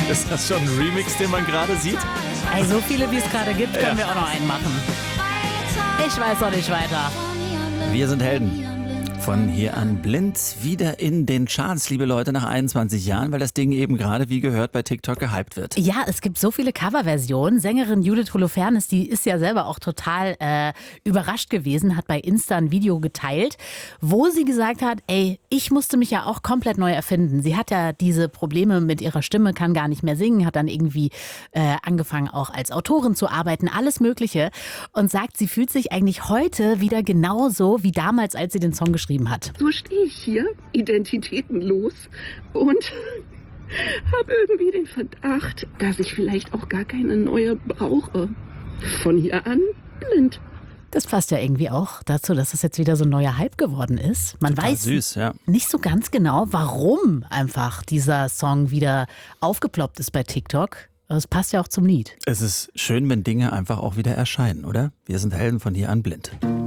Ist das schon ein Remix, den man gerade sieht? Ey, so viele, wie es gerade gibt, können wir auch noch einen machen. Ich weiß auch nicht weiter. Wir sind Helden. Von hier an blind wieder in den Charts, liebe Leute, nach 21 Jahren, weil das Ding eben gerade, wie gehört, bei TikTok gehypt wird. Ja, es gibt so viele Coverversionen. Sängerin Judith Holofernes, die ist ja selber auch total überrascht gewesen, hat bei Insta ein Video geteilt, wo sie gesagt hat, ey, ich musste mich ja auch komplett neu erfinden. Sie hat ja diese Probleme mit ihrer Stimme, kann gar nicht mehr singen, hat dann irgendwie angefangen auch als Autorin zu arbeiten, alles Mögliche. Und sagt, sie fühlt sich eigentlich heute wieder genauso wie damals, als sie den Song geschrieben hat. So stehe ich hier, identitätenlos und habe irgendwie den Verdacht, dass ich vielleicht auch gar keine neue brauche. Von hier an blind. Das passt ja irgendwie auch dazu, dass das jetzt wieder so ein neuer Hype geworden ist. Man Total weiß süß, ja. nicht so ganz genau, warum einfach dieser Song wieder aufgeploppt ist bei TikTok. Aber es passt ja auch zum Lied. Es ist schön, wenn Dinge einfach auch wieder erscheinen, oder? Wir sind Helden von hier an blind.